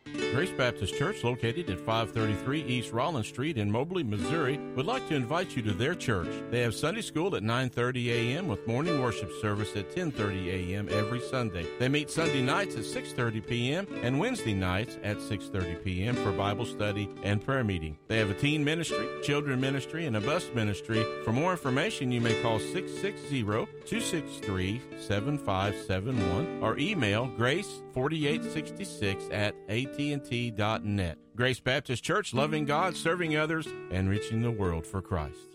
Grace Baptist Church, located at 533 East Rollins Street in Mobley, Missouri, would like to invite you to their church. They have Sunday school at 9:30 a.m. with morning worship service at 10:30 a.m. every Sunday. They meet Sunday nights at 6:30 p.m. and Wednesday nights at 6:30 p.m. for Bible study and prayer meeting. They have a teen ministry, children ministry, and a bus ministry. For more information, you may call 660-263-7571 or email grace4866@att.net. Grace Baptist Church, loving God, serving others, and reaching the world for Christ.